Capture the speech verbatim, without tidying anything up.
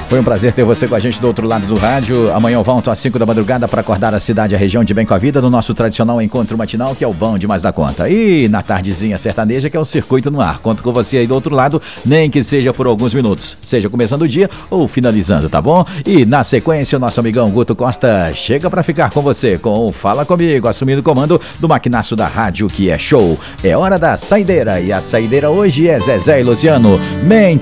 Foi um prazer ter você com a gente do outro lado do rádio. Amanhã eu volto às cinco da madrugada para acordar a cidade e a região de bem com a vida no nosso tradicional encontro matinal, que é o bom demais da conta. E na tardezinha sertaneja, que é o Circuito no Ar. Conto com você aí do outro lado, nem que seja por alguns minutos. Seja começando o dia ou finalizando, tá bom? E na sequência, o nosso amigão Guto Costa chega para ficar com você com o Fala Comigo, assumindo o comando do maquinaço da rádio, que é show. É hora da saideira, e a saideira hoje é Zezé e Luciano. Mente